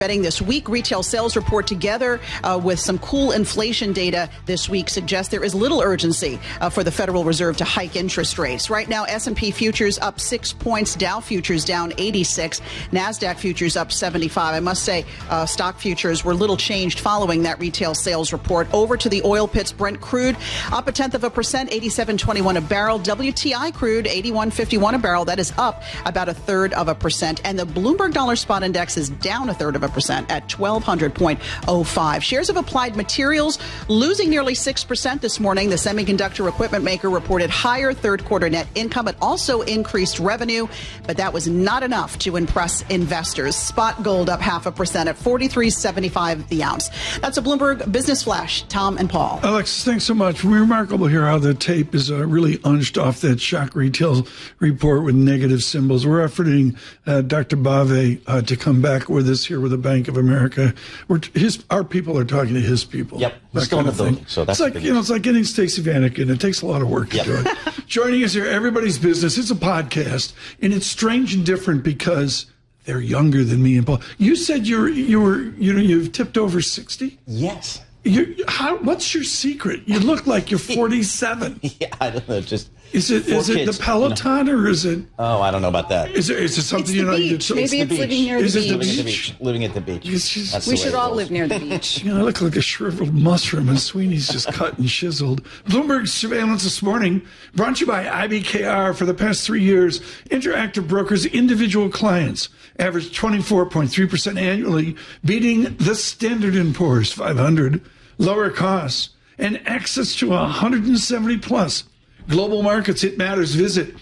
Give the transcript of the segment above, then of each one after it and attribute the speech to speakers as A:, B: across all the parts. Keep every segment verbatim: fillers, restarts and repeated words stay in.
A: Getting this weak retail sales report together uh, with some cool inflation data this week suggests there is little urgency uh, for the Federal Reserve to hike interest rates. Right now, S and P futures up six points, Dow futures down eighty-six, NASDAQ futures up seventy-five. I must say, uh, stock futures were little changed following that retail sales report. Over to the oil pits, Brent crude up a tenth of a percent, eighty-seven twenty-one a barrel. W T I crude eighty-one fifty-one a barrel. That is up about a third of a percent. And the Bloomberg Dollar Spot Index is down a third of a percent at twelve hundred point oh five. Shares of Applied Materials losing nearly six percent this morning. The semiconductor equipment maker reported higher third quarter net income. It also increased revenue, but that was not enough to impress investors. Spot gold up half a percent at forty-three seventy-five the ounce. That's a Bloomberg Business Flash. Tom and Paul.
B: Alexis, thanks so much. Remarkable here how the tape is uh, really unched off that shock retail report with negative symbols. We're efforting uh, Doctor Bave uh, to come back with us here with the Bank of America. We're t- his our people are talking to his people.
C: Yep, he's still in the building. So that's
B: it's like you know, it's like getting Stacey Vanek, and it takes a lot of work to
C: yep.
B: do it. Joining us here, Everybody's Business. It's a podcast, and it's strange and different because they're younger than me and Paul. You said you're you were you know you've tipped over sixty.
C: Yes.
B: You how? What's your secret? You look like you're forty-seven.
C: Yeah, I don't know. Just
B: is it is
C: kids,
B: it the Peloton
C: you know?
B: or is it?
C: Oh, I don't know about that.
B: Is it is it something
D: it's
B: you know?
D: Beach.
B: You, so
D: Maybe
B: it's,
D: it's,
B: the
D: it's living near
B: is
D: the
B: it
D: beach.
B: the
C: Living at the
B: beach?
C: beach. Living at the beach.
B: It's just,
C: That's
D: we
C: the
D: should
C: way it
D: all
C: goes.
D: live near the beach.
B: You know, I look like a shriveled mushroom, and Sweeney's just cut and chiseled. Bloomberg Surveillance this morning, brought to you by I B K R. For the past three years, Interactive Brokers' individual clients averaged twenty-four point three percent annually, beating the Standard and Poor's five hundred. Lower costs and access to one hundred seventy plus global markets. It matters. Visit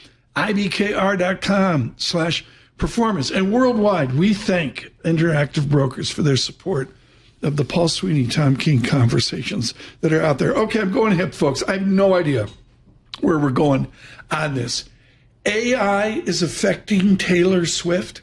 B: ibkr.com slash performance. And worldwide, we thank Interactive Brokers for their support of the Paul Sweeney, Tom King conversations that are out there. Okay, I'm going hip, folks. I have no idea where we're going on this. A I is affecting Taylor Swift.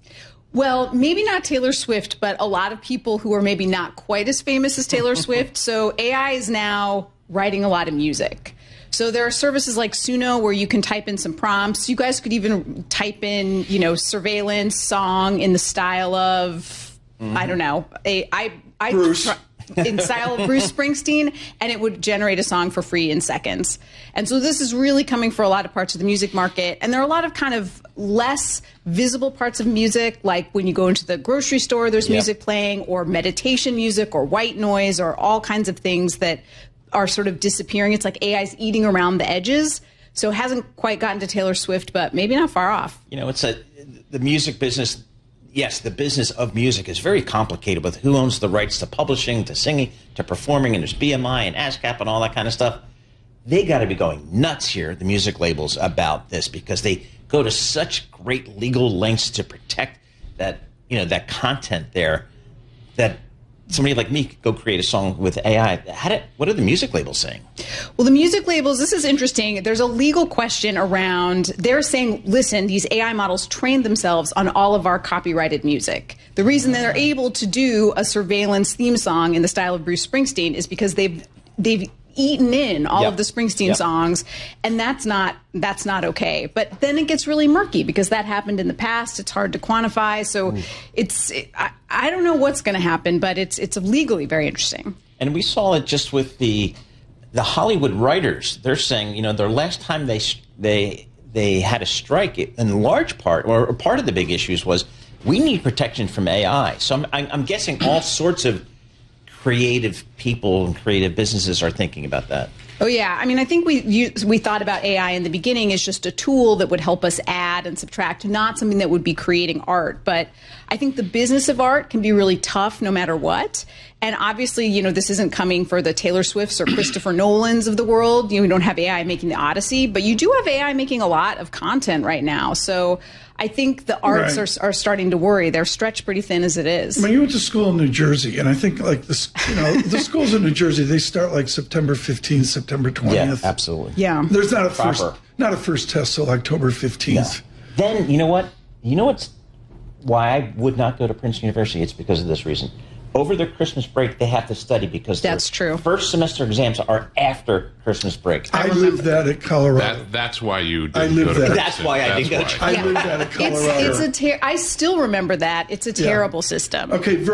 D: Well, maybe not Taylor Swift, but a lot of people who are maybe not quite as famous as Taylor Swift. So A I is now writing a lot of music. So there are services like Suno where you can type in some prompts. You guys could even type in, you know, surveillance song in the style of, mm-hmm. I don't know, a, I, I,
B: Bruce.
D: in style of Bruce Springsteen, and it would generate a song for free in seconds. And so this is really coming for a lot of parts of the music market. And there are a lot of kind of less visible parts of music, like when you go into the grocery store, there's
C: yep.
D: music playing, or meditation music, or white noise, or all kinds of things that are sort of disappearing. It's like A I's eating around the edges. So it hasn't quite gotten to Taylor Swift, but maybe not far off.
C: You know, it's a the music business. Yes, the business of music is very complicated with who owns the rights to publishing, to singing, to performing, and there's B M I and ASCAP and all that kind of stuff. They got to be going nuts here, the music labels, about this, because they go to such great legal lengths to protect that, you know, that content there, that somebody like me could go create a song with A I. How did, what are the music labels saying?
D: Well, the music labels, this is interesting. There's a legal question around, they're saying, listen, these A I models trained themselves on all of our copyrighted music. The reason that they're able to do a surveillance theme song in the style of Bruce Springsteen is because they've they've eaten in all
C: yep.
D: of the Springsteen
C: yep.
D: songs, and that's not that's not okay. But then it gets really murky because that happened in the past. It's hard to quantify. So Ooh. it's it, I, I don't know what's going to happen, but it's it's legally very interesting.
C: And we saw it just with the the Hollywood writers. They're saying, you know, their last time they they they had a strike, in large part, or part of the big issues was we need protection from A I. So I'm, I'm guessing all sorts of creative people and creative businesses are thinking about that.
D: Oh, yeah. I mean, I think we use, we thought about A I in the beginning as just a tool that would help us add and subtract, not something that would be creating art. But I think the business of art can be really tough no matter what. And obviously, you know, this isn't coming for the Taylor Swifts or Christopher Nolans of the world. You know, we don't have A I making the Odyssey, but you do have A I making a lot of content right now. So I think the arts right. are, are starting to worry. They're stretched pretty thin as it is.
B: I mean, you went to school in New Jersey, and I think like this, you know, the schools in New Jersey, they start like September fifteenth, September twentieth.
C: Yeah, absolutely.
D: Yeah.
B: There's not a
C: Proper.
B: first, not a first test till October fifteenth.
C: No. Then, you know what? You know what's why I would not go to Princeton University? It's because of this reason. over their Christmas break, they have to study because
D: That's true.
C: First semester exams are after Christmas break.
B: I, I lived that at Colorado.
E: That, that's why you didn't
B: I lived
E: go to
B: that.
E: Princeton.
C: That's why I didn't go to
B: I
D: Yeah.
B: lived that at Colorado.
D: It's, it's a ter- I still remember that. It's a terrible system.
B: Okay.